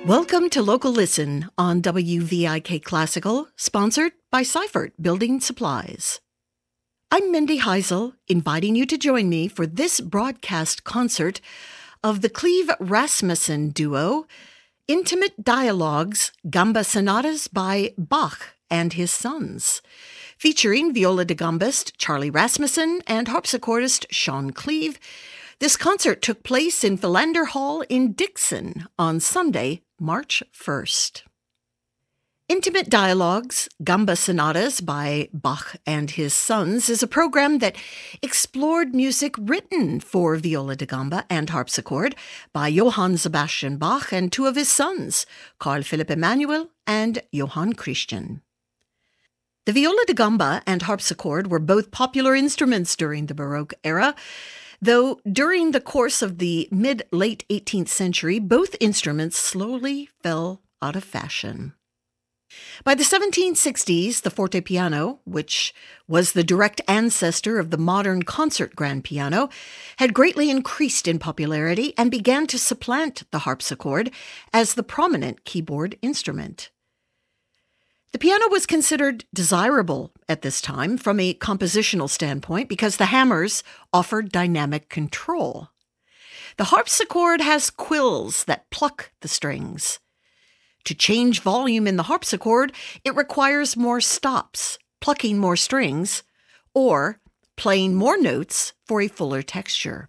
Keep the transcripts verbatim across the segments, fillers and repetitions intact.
Welcome to Local Listen on W V I K Classical, sponsored by Seifert Building Supplies. I'm Mindy Heisel, inviting you to join me for this broadcast concert of the Cleve Rasmussen Duo, Intimate Dialogues, Gamba Sonatas by Bach and His Sons, featuring viola da gambist Charlie Rasmussen and harpsichordist Sean Cleve. This concert took place in Philander Hall in Dixon on Sunday, March first. Intimate Dialogues, Gamba Sonatas by Bach and His Sons is a program that explored music written for viola da gamba and harpsichord by Johann Sebastian Bach and two of his sons, Carl Philipp Emanuel and Johann Christian. The viola da gamba and harpsichord were both popular instruments during the Baroque era, though during the course of the mid-late eighteenth century, both instruments slowly fell out of fashion. By the seventeen sixties, the fortepiano, which was the direct ancestor of the modern concert grand piano, had greatly increased in popularity and began to supplant the harpsichord as the prominent keyboard instrument. The piano was considered desirable at this time from a compositional standpoint because the hammers offered dynamic control. The harpsichord has quills that pluck the strings. To change volume in the harpsichord, it requires more stops, plucking more strings, or playing more notes for a fuller texture.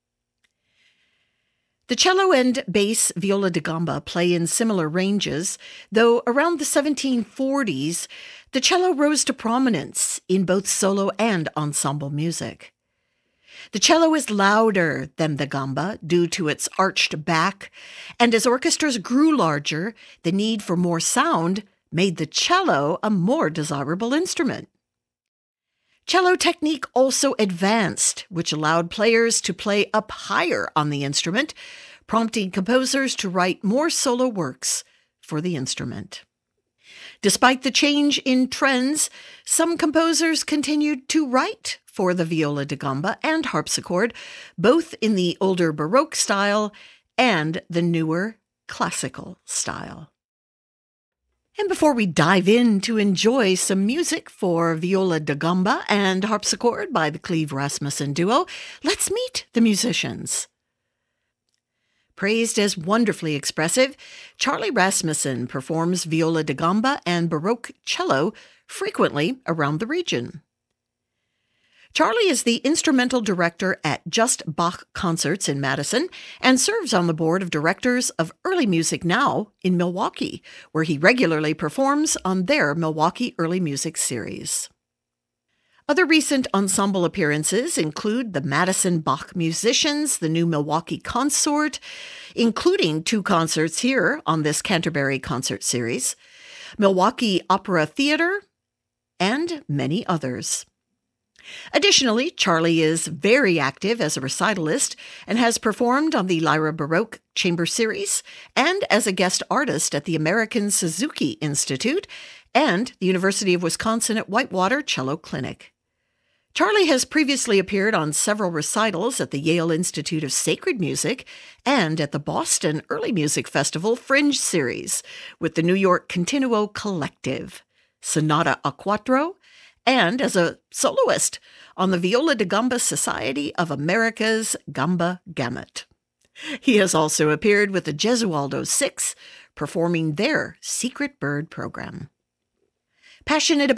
The cello and bass viola da gamba play in similar ranges, though around the seventeen forties, the cello rose to prominence in both solo and ensemble music. The cello is louder than the gamba due to its arched back, and as orchestras grew larger, the need for more sound made the cello a more desirable instrument. Cello technique also advanced, which allowed players to play up higher on the instrument, prompting composers to write more solo works for the instrument. Despite the change in trends, some composers continued to write for the viola da gamba and harpsichord, both in the older Baroque style and the newer classical style. And before we dive in to enjoy some music for viola da gamba and harpsichord by the Cleve Rasmussen Duo, let's meet the musicians. Praised as wonderfully expressive, Charlie Rasmussen performs viola da gamba and Baroque cello frequently around the region. Charlie is the instrumental director at Just Bach Concerts in Madison and serves on the board of directors of Early Music Now in Milwaukee, where he regularly performs on their Milwaukee Early Music series. Other recent ensemble appearances include the Madison Bach Musicians, the new Milwaukee Consort, including two concerts here on this Canterbury concert series, Milwaukee Opera Theater, and many others. Additionally, Charlie is very active as a recitalist and has performed on the Lyra Baroque Chamber Series and as a guest artist at the American Suzuki Institute and the University of Wisconsin at Whitewater Cello Clinic. Charlie has previously appeared on several recitals at the Yale Institute of Sacred Music and at the Boston Early Music Festival Fringe Series with the New York Continuo Collective, Sonata a Quattro, and as a soloist on the Viola da Gamba Society of America's Gamba Gamut. He has also appeared with the Gesualdo Six, performing their Secret Bird program. Passionate about